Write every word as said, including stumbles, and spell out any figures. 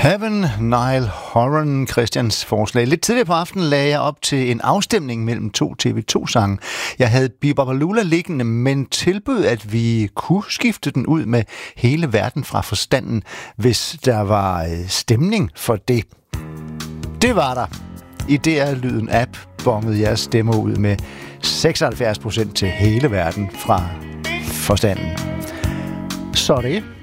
Heaven, Niall Horan, Christians forslag. Lidt tidligere på aftenen lagde jeg op til en afstemning mellem to T V to-sange. Jeg havde Bebopalula liggende, men tilbød, at vi kunne skifte den ud med Hele verden fra forstanden, hvis der var stemning for det. Det var der. I D R-lyden app bongede jeg stemmer ud med seksoghalvfjerds procent til Hele verden fra forstanden. Så det